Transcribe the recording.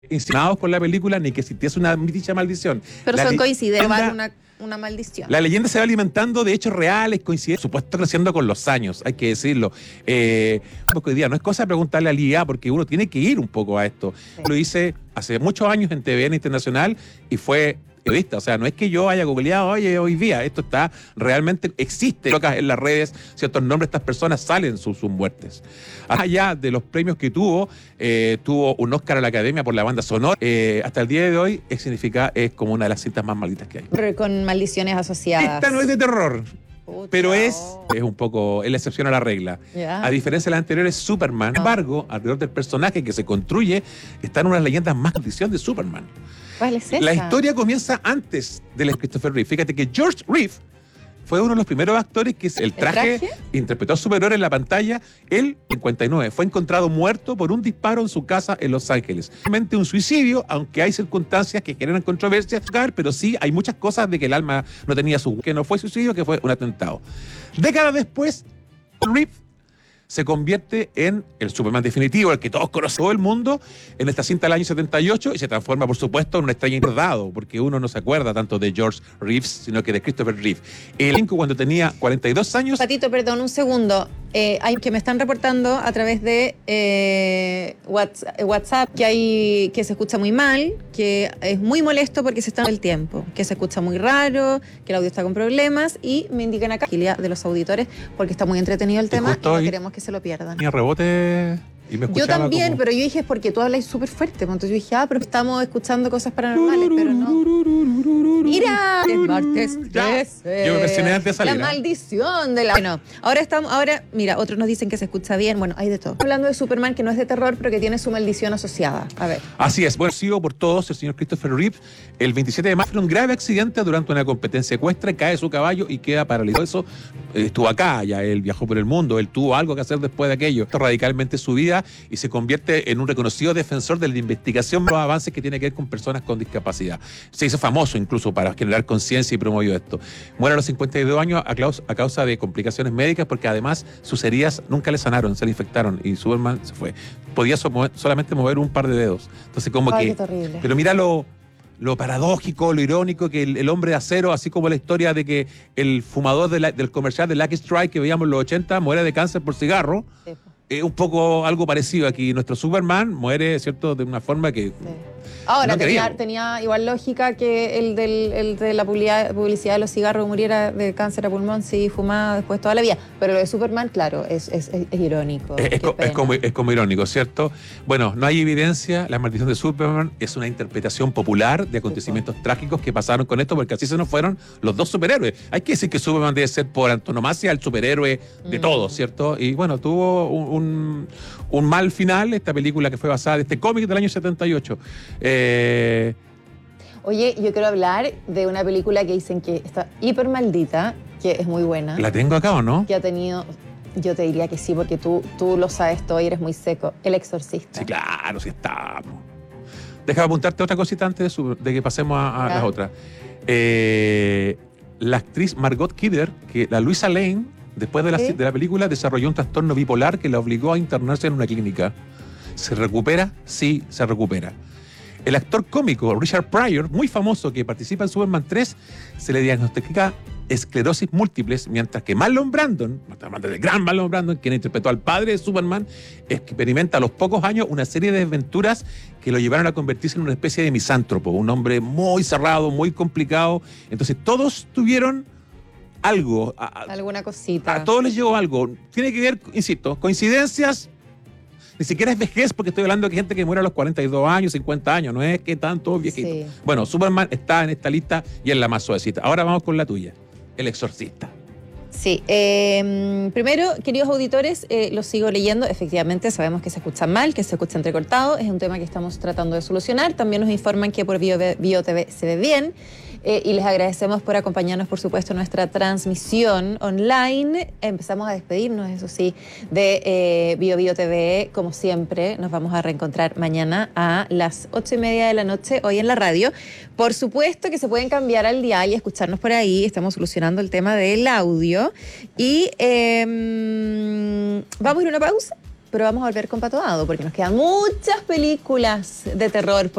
insinuados con la película ni que existiese una dicha maldición. Pero son coincidencias, leyenda- una maldición. La leyenda se va alimentando de hechos reales, coincidencias, por supuesto creciendo con los años, hay que decirlo. Porque hoy día no es cosa de preguntarle a la IA, porque uno tiene que ir un poco a esto. Sí. Lo hice hace muchos años en TVN Internacional y fue periodista. O sea, no es que yo haya googleado, oye, hoy día, esto está realmente, existe en las redes, ciertos nombres de estas personas salen sus muertes. Allá de los premios que tuvo un Oscar a la Academia por la banda sonora, hasta el día de hoy es como una de las cintas más malditas que hay. Con maldiciones asociadas. Esta no es de terror, Pucha, pero es oh. un poco, es la excepción a la regla. Ya. A diferencia de las anteriores, Superman, sin embargo, alrededor del personaje que se construye, están unas leyendas más maldición de Superman. ¿Cuál es esa? La historia comienza antes del Christopher Reeve. Fíjate que George Reeve fue uno de los primeros actores que el traje interpretó a Superhéroe en la pantalla. Él, en 59, fue encontrado muerto por un disparo en su casa en Los Ángeles. Realmente un suicidio, aunque hay circunstancias que generan controversia, pero sí hay muchas cosas de que el alma no tenía que no fue suicidio, que fue un atentado. Décadas después, Reeve se convierte en el Superman definitivo, el que todos conocen, todo el mundo, en esta cinta del año 78, y se transforma, por supuesto, en una estrella incordado, porque uno no se acuerda tanto de George Reeves, sino que de Christopher Reeve. El elenco, cuando tenía 42 años... Patito, perdón, un segundo. Hay que me están reportando a través de WhatsApp que se escucha muy mal, que es muy molesto porque se está el tiempo, que se escucha muy raro, que el audio está con problemas, y me indican acá de los auditores porque está muy entretenido el tema y no queremos que se lo pierdan. Tenía rebote y me escuchaba. Yo también, como... pero yo dije, es porque tú hablas súper fuerte. Entonces yo dije, pero estamos escuchando cosas paranormales, pero no. Mira, es martes 13. Yo me presioné antes de salir. La maldición de la... Bueno, ahora, mira, otros nos dicen que se escucha bien. Bueno, hay de todo. Hablando de Superman, que no es de terror, pero que tiene su maldición asociada. A ver. Así es. Bueno, sigo por todos, el señor Christopher Reeve, el 27 de marzo, sufre un grave accidente durante una competencia ecuestre, cae de su caballo y queda paralizado. Eso estuvo acá, ya él viajó por el mundo, él tuvo algo que hacer después de aquello. Esto radicalmente su vida y se convierte en un reconocido defensor de la investigación de los avances que tiene que ver con personas con discapacidad. Se hizo famoso incluso para generar conciencia y promovió esto. Muere a los 52 años a causa de complicaciones médicas, porque además sus heridas nunca le sanaron, se le infectaron y Superman se fue. Podía solamente mover un par de dedos. Entonces como Ay, que... qué terrible. Pero mira lo paradójico, lo irónico, que el hombre de acero, así como la historia de que el fumador del comercial de Lucky Strike que veíamos en los 80 muere de cáncer por cigarro. Sí. Un poco algo parecido aquí. Nuestro Superman muere, ¿cierto?, de una forma que... Sí. Ahora, no tenía igual lógica que el de la publicidad de los cigarros muriera de cáncer a pulmón si fumaba después toda la vida. Pero lo de Superman, claro, es irónico. Es como irónico, ¿cierto? Bueno, no hay evidencia. La maldición de Superman es una interpretación popular de acontecimientos trágicos que pasaron con esto, porque así se nos fueron los dos superhéroes. Hay que decir que Superman debe ser por antonomasia el superhéroe de todos, ¿cierto? Y bueno, tuvo un mal final esta película que fue basada en este cómic del año 78. Oye, yo quiero hablar de una película que dicen que está hiper maldita, que es muy buena. ¿La tengo acá o no? Que ha tenido, yo te diría que sí, porque tú lo sabes todo y eres muy seco. El Exorcista. Sí, claro, sí estamos. Déjame apuntarte otra cosita antes de que pasemos a las otras. La actriz Margot Kidder, que la Luisa Lane, después de la película, desarrolló un trastorno bipolar que la obligó a internarse en una clínica. ¿Se recupera? Sí, se recupera. El actor cómico Richard Pryor, muy famoso, que participa en Superman 3, se le diagnostica esclerosis múltiples, mientras que Marlon Brandon, el gran Marlon Brandon, quien interpretó al padre de Superman, experimenta a los pocos años una serie de desventuras que lo llevaron a convertirse en una especie de misántropo, un hombre muy cerrado, muy complicado. Entonces todos tuvieron algo. Alguna cosita. A todos les llegó algo. Tiene que ver, insisto, coincidencias. Ni siquiera es vejez, porque estoy hablando de gente que muere a los 42 años, 50 años, no es que están todos viejitos. Sí. Bueno, Superman está en esta lista y es la más suavecita. Ahora vamos con la tuya, El Exorcista. Sí, primero, queridos auditores, los sigo leyendo. Efectivamente, sabemos que se escuchan mal, que se escucha entrecortado. Es un tema que estamos tratando de solucionar. También nos informan que por BioTV se ve bien. Y les agradecemos por acompañarnos, por supuesto, en nuestra transmisión online. Empezamos a despedirnos, eso sí, de BioTV. Como siempre, nos vamos a reencontrar mañana a las 8:30 de la noche, hoy en la radio. Por supuesto que se pueden cambiar al dial y escucharnos por ahí. Estamos solucionando el tema del audio. Y vamos a ir a una pausa pero vamos a volver con Pato Dado, porque nos quedan muchas películas de terror